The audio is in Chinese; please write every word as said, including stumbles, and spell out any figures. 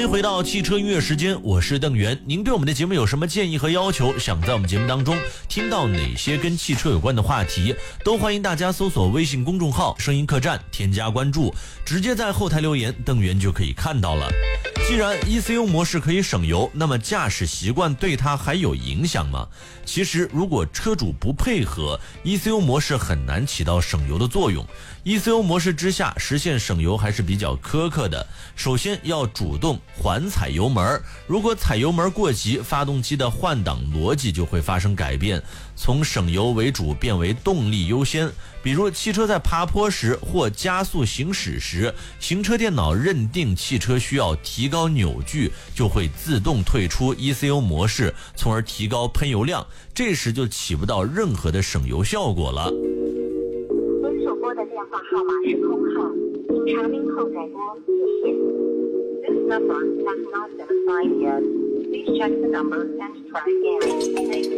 回到汽车音乐时间，我是邓源。您对我们的节目有什么建议和要求？想在我们节目当中听到哪些跟汽车有关的话题，都欢迎大家搜索微信公众号声音客栈，添加关注，直接在后台留言，邓源就可以看到了。既然 E C U 模式可以省油，那么驾驶习惯对它还有影响吗？其实如果车主不配合， E C U 模式很难起到省油的作用。 E C U 模式之下实现省油还是比较苛刻的。首先要主动缓踩油门，如果踩油门过急，发动机的换挡逻辑就会发生改变，从省油为主变为动力优先。比如汽车在爬坡时或加速行驶时，行车电脑认定汽车需要提高扭矩，就会自动退出 E C U 模式，从而提高喷油量，这时就起不到任何的省油效果了。 您所拨的电话号码是空号，请查明后再拨，谢谢。This number has not been assigned yet. Please check the number and try again.